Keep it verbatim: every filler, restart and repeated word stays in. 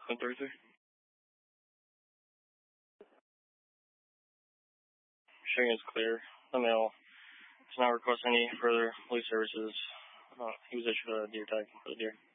one thirty-three. Showing is clear. The male does not request any further police services. Uh, he was issued a deer tag for the deer.